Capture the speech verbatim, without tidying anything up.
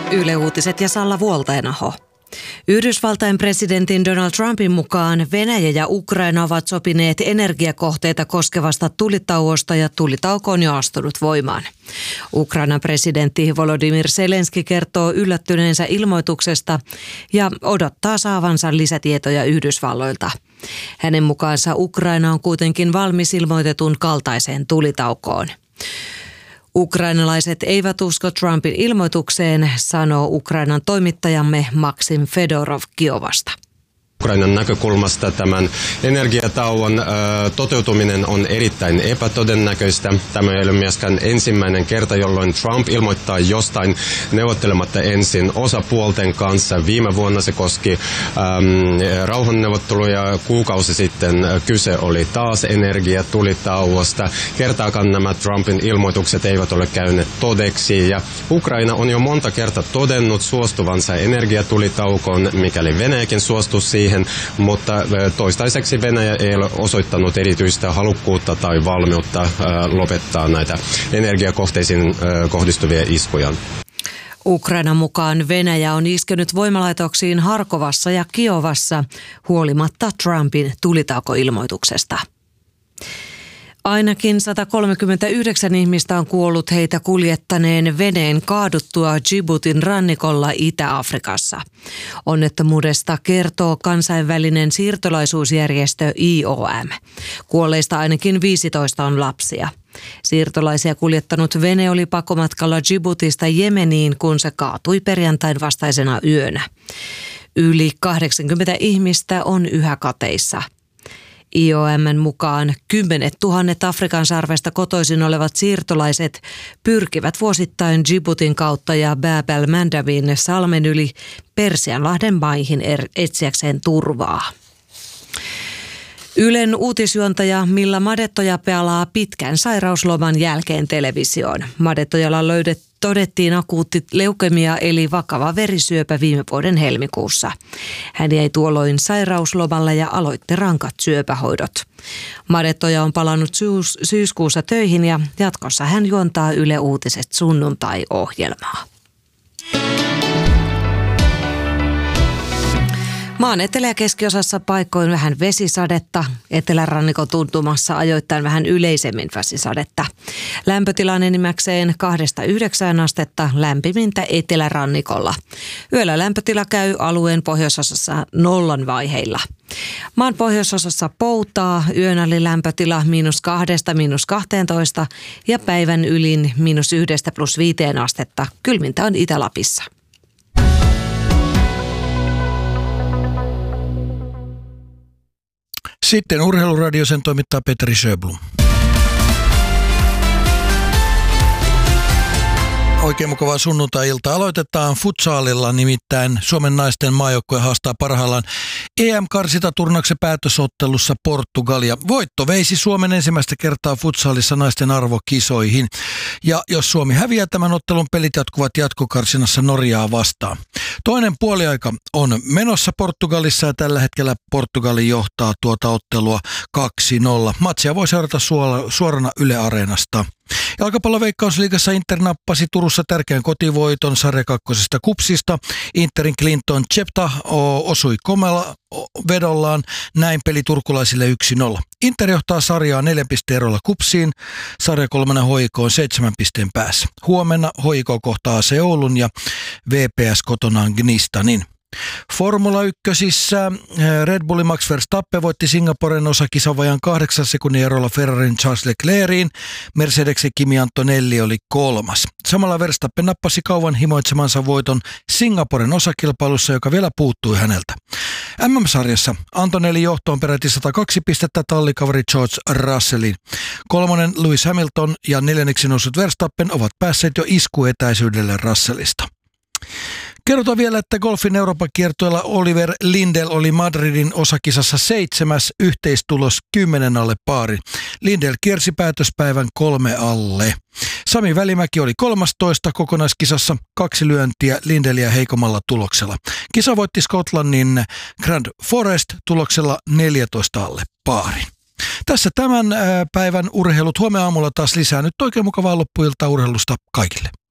Yle Uutiset ja Salla Vuoltainaho. Yhdysvaltain presidentin Donald Trumpin mukaan Venäjä ja Ukraina ovat sopineet energiakohteita koskevasta tulitauosta ja tulitauko on jo astunut voimaan. Ukrainan presidentti Volodymyr Zelenski kertoo yllättyneensä ilmoituksesta ja odottaa saavansa lisätietoja Yhdysvalloilta. Hänen mukaansa Ukraina on kuitenkin valmis ilmoitetun kaltaiseen tulitaukoon. Ukrainalaiset eivät usko Trumpin ilmoitukseen, sanoo Ukrainan toimittajamme Maksim Fedorov Kiovasta. Ukrainan näkökulmasta tämän energiatauon ö, toteutuminen on erittäin epätodennäköistä. Tämä ei ole myöskään ensimmäinen kerta, jolloin Trump ilmoittaa jostain neuvottelematta ensin osapuolten kanssa. Viime vuonna se koski äm, rauhanneuvotteluja, kuukausi sitten kyse oli taas energiatulitauosta. Kertaakaan nämä Trumpin ilmoitukset eivät ole käyneet todeksi. Ja Ukraina on jo monta kertaa todennut suostuvansa energiatulitaukoon, mikäli Venäjäkin suostuu siihen. Mutta toistaiseksi Venäjä ei ole osoittanut erityistä halukkuutta tai valmiutta lopettaa näitä energiakohteisiin kohdistuvia iskuja. Ukrainan mukaan Venäjä on iskenyt voimalaitoksiin Harkovassa ja Kiovassa huolimatta Trumpin tulitaukoilmoituksesta. Ainakin sata kolmekymmentäyhdeksän ihmistä on kuollut heitä kuljettaneen veneen kaaduttua Djiboutin rannikolla Itä-Afrikassa. Onnettomuudesta kertoo kansainvälinen siirtolaisuusjärjestö I O M. Kuolleista ainakin viisitoista on lapsia. Siirtolaisia kuljettanut vene oli pakomatkalla Djiboutista Jemeniin, kun se kaatui perjantain vastaisena yönä. Yli kahdeksankymmentä ihmistä on yhä kateissa. I O M:n mukaan kymmenet tuhannet Afrikan sarvesta kotoisin olevat siirtolaiset pyrkivät vuosittain Djiboutin kautta ja Bab el-Mandabin salmen yli Persianlahden maihin etsiäkseen turvaa. Ylen uutisjuontaja Milla Madettoja palaa pitkän sairausloman jälkeen televisioon. Madettojalla löydet, todettiin akuutti leukemia eli vakava verisyöpä viime vuoden helmikuussa. Hän jäi tuolloin sairauslomalle ja aloitti rankat syöpähoidot. Madettoja on palannut syys, syyskuussa töihin ja jatkossa hän juontaa Yle Uutiset sunnuntai-ohjelmaa. Maan etelä- ja keskiosassa paikoin vähän vesisadetta, etelärannikon tuntumassa ajoittain vähän yleisemmin vesisadetta. Lämpötilan enimmäkseen kahdesta yhdeksään astetta, lämpimintä etelärannikolla. Yöllä lämpötila käy alueen pohjoisosassa nollan vaiheilla. Maan pohjoisosassa poutaa, yön ali lämpötila miinus kahdesta miinus kahteentoista ja päivän ylin miinus yhdestä plus viiteen astetta. Kylmintä on Itä-Lapissa. Sitten Urheiluradio, sen toimittaa Petri Sjöblom. Oikein mukavaa sunnuntai-iltaa. Aloitetaan futsaalilla, nimittäin Suomen naisten maajoukkue haastaa parhaillaan E M-karsitaturnauksen päätösottelussa Portugalia. Voitto veisi Suomen ensimmäistä kertaa futsaalissa naisten arvokisoihin. Ja jos Suomi häviää tämän ottelun, pelit jatkuvat jatkokarsinassa Norjaa vastaan. Toinen puoliaika on menossa Portugalissa ja tällä hetkellä Portugali johtaa tuota ottelua kaksi nolla. Matsia voi seurata suorana Yle Areenasta. Jalkapalloveikkausliigassa Inter nappasi Turussa tärkeän kotivoiton sarja kakkosesta Kupsista. Interin Clinton Chepta osui komella vedollaan, näin peli turkulaisille yksi nolla. Inter johtaa sarjaa neljän pisteen erolla Kupsiin, sarja kolmannen H I K on seitsemän pisteen päässä. Huomenna H I K kohtaa A C Oulun ja V P S kotonaan Gnistanin. Formula ykkösissä Red Bullin Max Verstappen voitti Singaporen osakisan vajaan kahdeksan sekunnin erolla Ferrarin Charles Leclercin. Mercedeksen Kimi Antonelli oli kolmas. Samalla Verstappen nappasi kauan himoitsemansa voiton Singaporen osakilpailussa, joka vielä puuttui häneltä. M M-sarjassa Antonelli johtoon peräti sata kaksi pistettä tallikaveri George Russellin. Kolmonen Lewis Hamilton ja neljänneksi noussut Verstappen ovat päässeet jo iskuetäisyydelle Russellista. Kerrotaan vielä, että golfin Euroopan kiertueella Oliver Lindell oli Madridin osakisassa seitsemäs, yhteistulos kymmenen alle paari. Lindell kiersi päätöspäivän kolme alle. Sami Välimäki oli kolmastoista kokonaiskisassa, kaksi lyöntiä Lindelliä heikommalla tuloksella. Kisa voitti Skotlannin Grand Forest tuloksella neljätoista alle paari. Tässä tämän päivän urheilut. Huomenna aamulla taas lisää. Nyt oikein mukavaa loppuiltaa urheilusta kaikille.